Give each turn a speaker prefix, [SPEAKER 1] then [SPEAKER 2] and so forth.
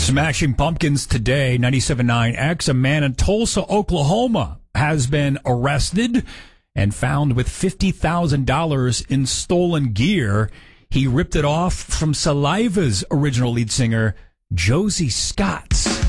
[SPEAKER 1] Smashing Pumpkins today, 97.9 X. A man in Tulsa, Oklahoma has been arrested and found with $50,000 in stolen gear. He ripped it off from Saliva's original lead singer, Josie Scott.